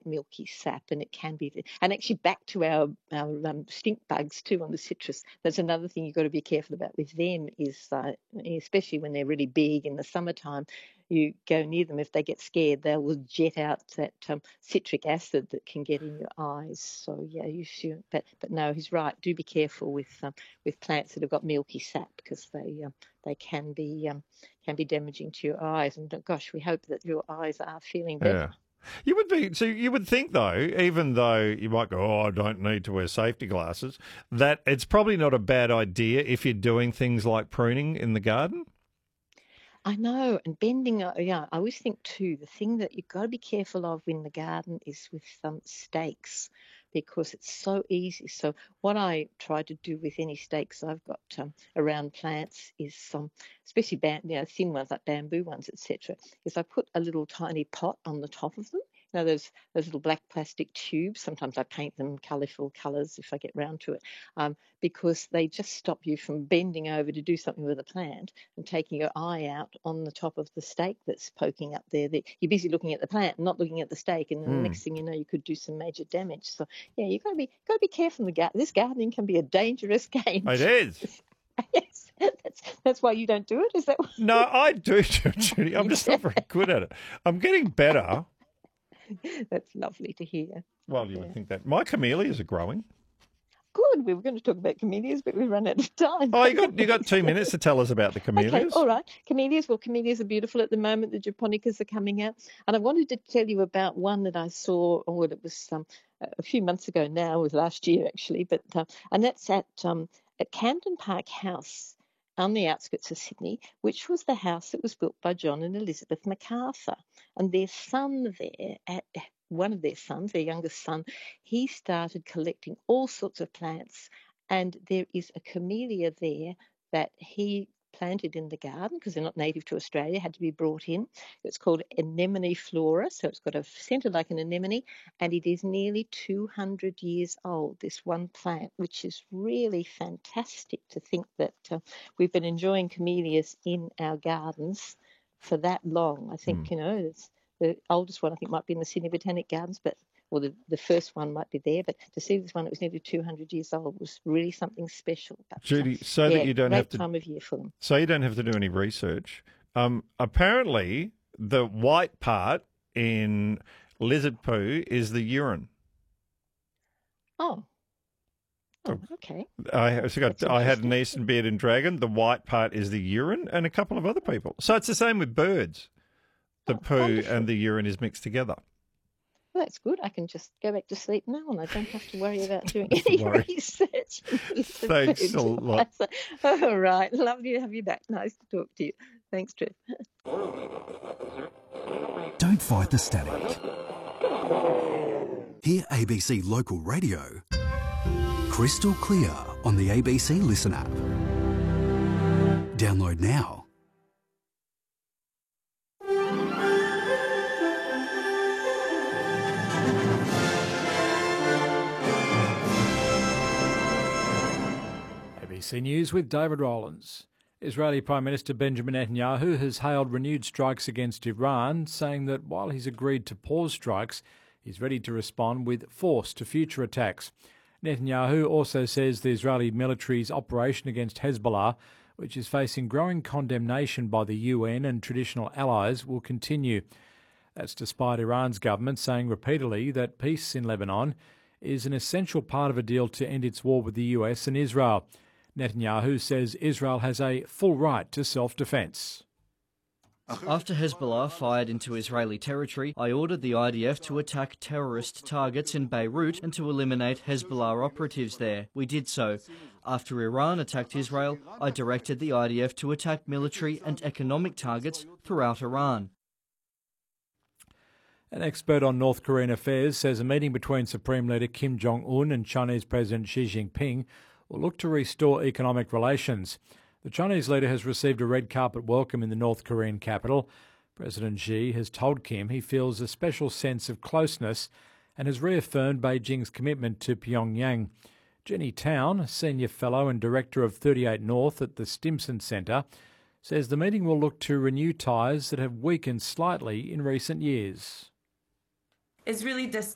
milky sap, and it can be. And actually, back to our stink bugs too on the citrus. That's another thing you've got to be careful about with them is, especially when they're really big in the summertime. You go near them, if they get scared, they will jet out that citric acid that can get in your eyes. So yeah, you should. But no, he's right. Do be careful with plants that have got milky sap, because they can be damaging to your eyes. And gosh, we hope that your eyes are feeling better. Yeah. You would think though, even though you might go, oh, I don't need to wear safety glasses, that it's probably not a bad idea if you're doing things like pruning in the garden. I know, and bending, I always think too, the thing that you've got to be careful of in the garden is with stakes, because it's so easy. So what I try to do with any stakes I've got around plants is, especially thin ones like bamboo ones, etc., is I put a little tiny pot on the top of them. You know, those little black plastic tubes. Sometimes I paint them colourful colours if I get round to it, because they just stop you from bending over to do something with a plant and taking your eye out on the top of the stake that's poking up there. You're busy looking at the plant, not looking at the stake, and then the next thing you know, you could do some major damage. So yeah, you've got to be careful. This gardening can be a dangerous game. It is. Yes, that's why you don't do it. Is that? No, I do, Judy. I'm just not very good at it. I'm getting better. That's lovely to hear. Well, you would think that. My camellias are growing. Good. We were going to talk about camellias, but we've run out of time. Oh, you got 2 minutes to tell us about the camellias. Okay, all right. Camellias. Well, camellias are beautiful at the moment. The japonicas are coming out, and I wanted to tell you about one that I saw. It was a few months ago now. It was last year actually, but and that's at Camden Park House on the outskirts of Sydney, which was the house that was built by John and Elizabeth MacArthur, and their son there one of their sons, their youngest son, he started collecting all sorts of plants, and there is a camellia there that he planted in the garden because they're not native to Australia, had to be brought in. It's called Anemone flora, so it's got a centre like an anemone, and it is nearly 200 years old, this one plant, which is really fantastic to think that we've been enjoying camellias in our gardens for that long. I think, it's the oldest one, I think, might be in the Sydney Botanic Gardens, or the first one might be there. But to see this one that was nearly 200 years old was really something special. But, Judy, that you don't have to, time of year for them. So you don't have to do any research. Apparently, the white part in lizard poo is the urine. Oh, okay. I had an eastern bearded dragon. The white part is the urine, and a couple of other people. So it's the same with birds. The poo wonderful. And the urine is mixed together. Well, that's good. I can just go back to sleep now, and I don't have to worry about doing any research. Thanks a lot. All right. Lovely to have you back. Nice to talk to you. Thanks, Trev. Don't fight the static. Hear ABC Local Radio crystal clear on the ABC Listen app. Download now. ABC News with David Rowlands. Israeli Prime Minister Benjamin Netanyahu has hailed renewed strikes against Iran, saying that while he's agreed to pause strikes, he's ready to respond with force to future attacks. Netanyahu also says the Israeli military's operation against Hezbollah, which is facing growing condemnation by the UN and traditional allies, will continue. That's despite Iran's government saying repeatedly that peace in Lebanon is an essential part of a deal to end its war with the US and Israel. Netanyahu says Israel has a full right to self-defence. After Hezbollah fired into Israeli territory, I ordered the IDF to attack terrorist targets in Beirut and to eliminate Hezbollah operatives there. We did so. After Iran attacked Israel, I directed the IDF to attack military and economic targets throughout Iran. An expert on North Korean affairs says a meeting between Supreme Leader Kim Jong-un and Chinese President Xi Jinping will look to restore economic relations. The Chinese leader has received a red carpet welcome in the North Korean capital. President Xi has told Kim he feels a special sense of closeness and has reaffirmed Beijing's commitment to Pyongyang. Jenny Town, a senior fellow and director of 38 North at the Stimson Centre, says the meeting will look to renew ties that have weakened slightly in recent years. It's really just